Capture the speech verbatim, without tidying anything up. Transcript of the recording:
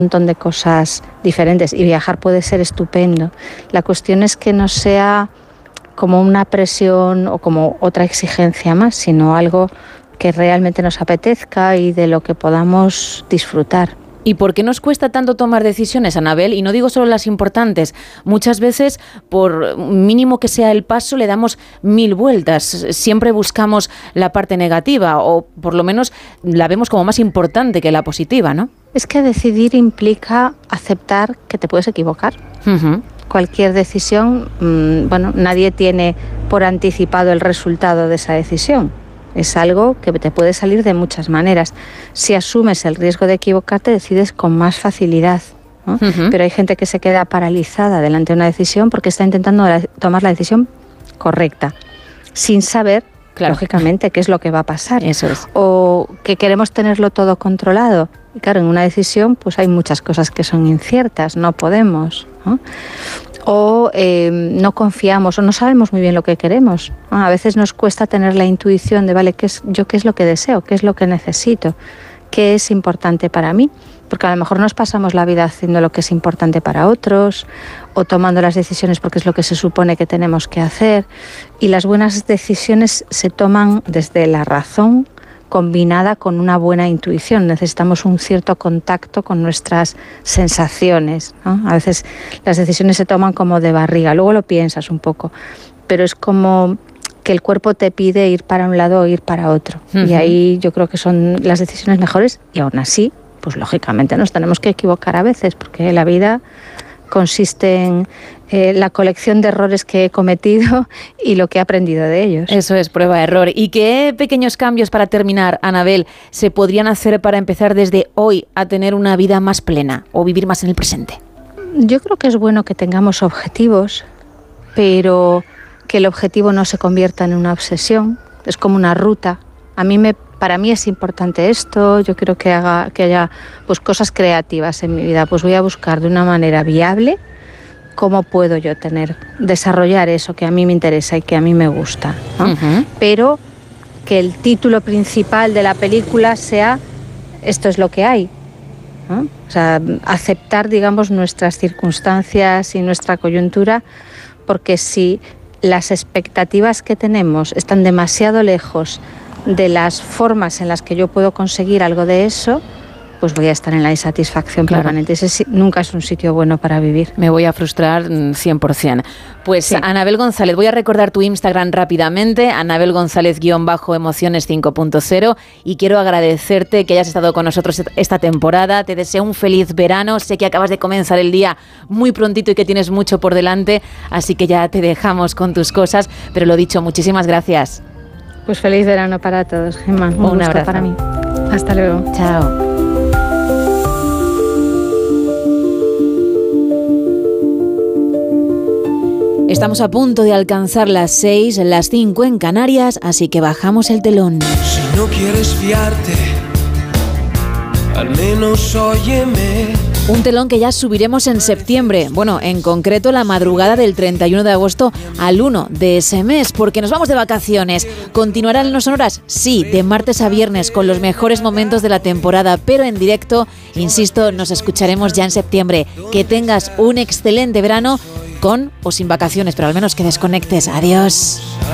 montón de cosas diferentes y viajar puede ser estupendo. La cuestión es que no sea como una presión o como otra exigencia más, sino algo que realmente nos apetezca y de lo que podamos disfrutar. ¿Y por qué nos cuesta tanto tomar decisiones, Anabel? Y no digo solo las importantes. Muchas veces, por mínimo que sea el paso, le damos mil vueltas. Siempre buscamos la parte negativa o por lo menos la vemos como más importante que la positiva, ¿no? Es que decidir implica aceptar que te puedes equivocar. Uh-huh. Cualquier decisión, mmm, bueno, nadie tiene por anticipado el resultado de esa decisión. Es algo que te puede salir de muchas maneras. Si asumes el riesgo de equivocarte, decides con más facilidad, ¿no? Uh-huh. Pero hay gente que se queda paralizada delante de una decisión porque está intentando la, tomar la decisión correcta, sin saber, claro, lógicamente, qué es lo que va a pasar. Eso es. O que queremos tenerlo todo controlado. Y claro, en una decisión pues hay muchas cosas que son inciertas, no podemos, ¿no? O eh, no confiamos o no sabemos muy bien lo que queremos. A veces nos cuesta tener la intuición de, vale, ¿qué es, yo qué es lo que deseo? ¿Qué es lo que necesito? ¿Qué es importante para mí? Porque a lo mejor nos pasamos la vida haciendo lo que es importante para otros o tomando las decisiones porque es lo que se supone que tenemos que hacer. Y las buenas decisiones se toman desde la razón, combinada con una buena intuición. Necesitamos un cierto contacto con nuestras sensaciones, ¿no? A veces las decisiones se toman como de barriga, luego lo piensas un poco, pero es como que el cuerpo te pide ir para un lado o ir para otro. Uh-huh. Y ahí yo creo que son las decisiones mejores y aún así, pues lógicamente nos tenemos que equivocar a veces, porque la vida consiste en eh, la colección de errores que he cometido y lo que he aprendido de ellos. Eso es, prueba-error. ¿Y qué pequeños cambios, para terminar, Anabel, se podrían hacer para empezar desde hoy a tener una vida más plena o vivir más en el presente? Yo creo que es bueno que tengamos objetivos, pero que el objetivo no se convierta en una obsesión. Es como una ruta. A mí me Para mí es importante esto, yo quiero que, haga, que haya pues, cosas creativas en mi vida. Pues voy a buscar de una manera viable cómo puedo yo tener, desarrollar eso que a mí me interesa y que a mí me gusta, ¿no? Uh-huh. Pero que el título principal de la película sea esto es lo que hay, ¿no? O sea, aceptar, digamos, nuestras circunstancias y nuestra coyuntura, porque si las expectativas que tenemos están demasiado lejos de las formas en las que yo puedo conseguir algo de eso, pues voy a estar en la insatisfacción, claro, permanente. Ese nunca es un sitio bueno para vivir. Me voy a frustrar cien por ciento. Pues sí. Anabel González, voy a recordar tu Instagram rápidamente, Anabel González guión bajo emociones cinco punto cero, y quiero agradecerte que hayas estado con nosotros esta temporada. Te deseo un feliz verano. Sé que acabas de comenzar el día muy prontito y que tienes mucho por delante, así que ya te dejamos con tus cosas, pero lo dicho, muchísimas gracias. Pues feliz verano para todos, Gemma. Un, un abrazo para mí. Hasta luego. Chao. Estamos a punto de alcanzar las seis, las cinco en Canarias, así que bajamos el telón. Si no quieres fiarte, al menos óyeme. Un telón que ya subiremos en septiembre, bueno, en concreto la madrugada del treinta y uno de agosto al uno de ese mes, porque nos vamos de vacaciones. ¿Continuarán en No Sonoras? Sí, de martes a viernes, con los mejores momentos de la temporada, pero en directo, insisto, nos escucharemos ya en septiembre. Que tengas un excelente verano, con o sin vacaciones, pero al menos que desconectes. Adiós.